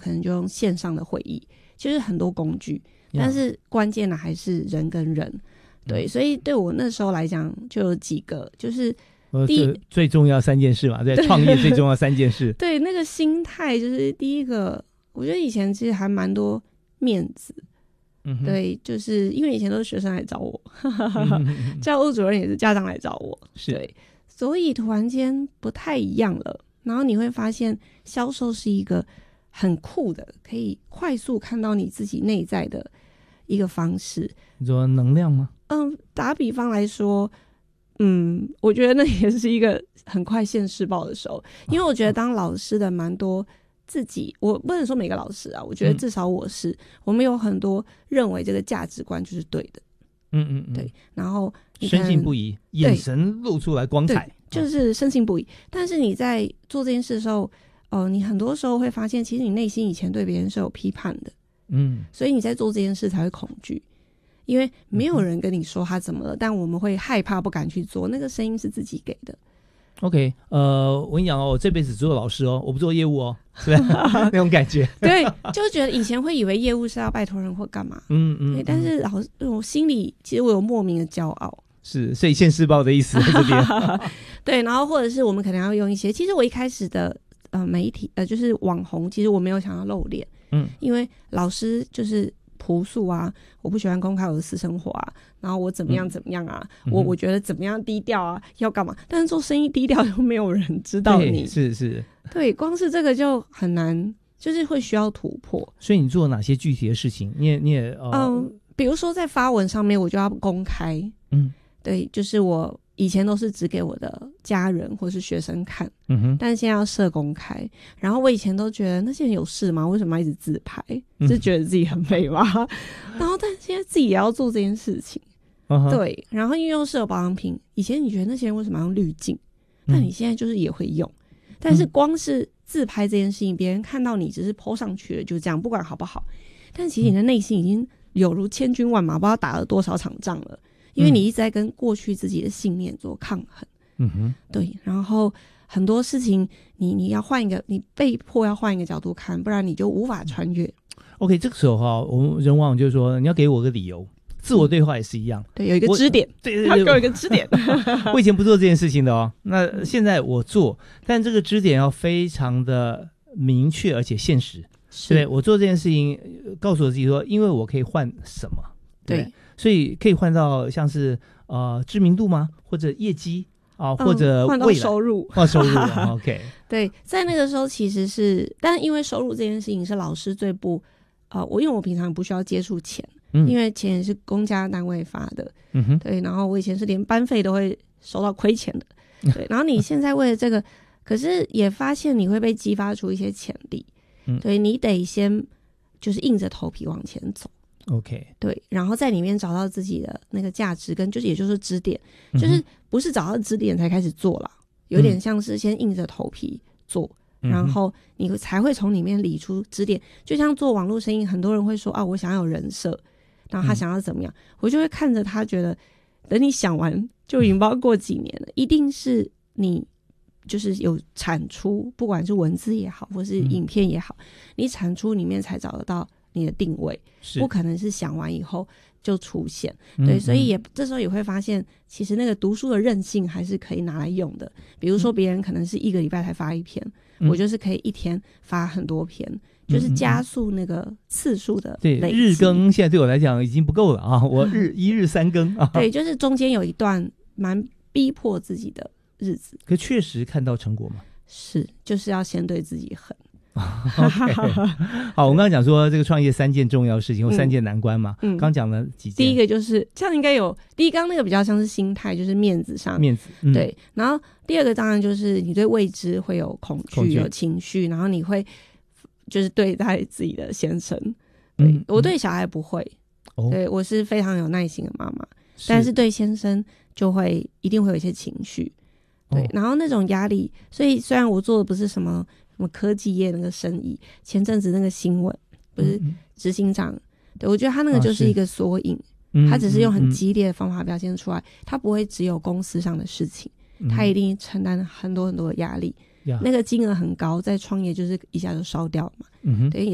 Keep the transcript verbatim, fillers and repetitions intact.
可能就用线上的会议，就是很多工具，但是关键的还是人跟人。对，所以对我那时候来讲，就有几个，就是第一最重要三件事嘛，对，创业最重要三件事。 对，那个心态就是第一个，我觉得以前其实还蛮多面子。嗯、对，就是因为以前都是学生来找我，嗯、教务主任也是家长来找我，对，所以突然间不太一样了。然后你会发现，销售是一个很酷的，可以快速看到你自己内在的一个方式。 你说能量吗？ 嗯，打比方来说，嗯，我觉得那也是一个很快现世报的时候，因为我觉得当老师的蛮多自己，我不能说每个老师啊，我觉得至少我是，嗯、我们有很多认为这个价值观就是对的， 嗯嗯嗯， 对，然后深信不疑，眼神露出来光彩， 就是深信不疑。但是你在做这件事的时候，呃，你很多时候会发现，其实你内心以前对别人是有批判的，嗯，所以你在做这件事才会恐惧。因为没有人跟你说他怎么了，嗯、但我们会害怕不敢去做，那个声音是自己给的。 OK， 呃，我跟你讲哦，我这辈子只做老师哦，我不做业务哦，是吧？那种感觉。 对，就觉得以前会以为业务是要拜托人或干嘛，嗯嗯，对，但是老师，我心里其实我有莫名的骄傲。 是，所以现世报的意思在这边。 对，然后或者是我们可能要用一些，其实我一开始的呃媒体呃就是网红，其实我没有想要露脸，嗯，因为老师就是朴素啊，我不喜欢公开我的私生活啊，然后我怎么样怎么样啊，嗯、我我觉得怎么样低调啊，要干嘛？但是做生意低调又没有人知道你， 是是， 对，光是这个就很难，就是会需要突破。 所以你做哪些具体的事情？你也你也呃， 嗯，比如说在发文上面，我就要公开，嗯，对，就是我以前都是只给我的家人或是学生看，嗯哼，但是现在要设公开。然后我以前都觉得那些人有事吗？为什么要一直自拍？嗯、是觉得自己很美吗？然后但现在自己也要做这件事情，uh-huh. 对。然后因为又是有保养品，以前你觉得那些人为什么要用滤镜？但你现在就是也会用，嗯、但是光是自拍这件事情，别人看到你只是 po 上去了，就这样，不管好不好。但其实你的内心已经有如千军万马，不知道打了多少场仗了。因为你一直在跟过去自己的信念做抗衡，嗯哼，对，然后很多事情你你要换一个，你被迫要换一个角度看，不然你就无法穿越。 OK， 这个时候哈，我们人往往就是说，你要给我个理由，自我对话也是一样， 嗯、对，有一个支点， 对对对， 要给我一个支点。 我以前不做这件事情的哦，那现在我做，但这个支点要非常的明确而且现实。对，我做这件事情，告诉我自己说，因为我可以换什么，对。对，所以可以换到像是呃知名度吗？或者业绩啊、呃嗯，或者换到收入， 换收入。OK， 对，在那个时候其实是，但因为收入这件事情是老师最不呃，我因为我平常不需要接触钱、嗯，因为钱也是公家单位发的，嗯哼，对，然后我以前是连班费都会收到亏钱的，对，然后你现在为了这个，可是也发现你会被激发出一些潜力，嗯，对，你得先就是硬着头皮往前走。 OK， 对， 然后在里面找到自己的那个价值跟就是也就是支点、嗯，就是不是找到支点才开始做啦，有点像是先硬着头皮做、嗯，然后你才会从里面理出支点。就像做网络生意，很多人会说啊，我想要有人设，然后他想要怎么样，嗯、我就会看着他，觉得等你想完就已经不知道过几年了，一定是你就是有产出，不管是文字也好，或是影片也好，嗯、你产出里面才找得到你的定位，不可能是想完以后就出现，对，嗯、所以也这时候也会发现，其实那个读书的韧性还是可以拿来用的。比如说，别人可能是一个礼拜才发一篇，嗯、我就是可以一天发很多篇，嗯、就是加速那个次数的累积。 对，日更现在对我来讲已经不够了啊，我日一日三更啊。 对，就是中间有一段蛮逼迫自己的日子， 可确实看到成果吗？ 是，就是要先对自己狠。 Okay. 好，我们刚刚讲说这个创业三件重要事情，或三件难关嘛。嗯，刚讲了几件。 第一个就是这样，应该有第一刚那个比较像是心态，就是面子上面子、嗯、 对。然后第二个当然就是你对未知会有恐惧、有情绪，然后你会就是对待自己的先生。对、嗯、我对小孩不会、嗯，对我是非常有耐心的妈妈，但是对先生就会一定会有一些情绪。对、哦，然后那种压力，所以虽然我做的不是什么。什么科技业那个生意，前阵子那个新闻不是执行长、嗯、对，我觉得他那个就是一个缩影、啊、他只是用很激烈的方法表现出来、嗯、他不会只有公司上的事情、嗯、他一定承担很多很多的压力、嗯、那个金额很高，在创业就是一下就烧掉嘛、嗯、对，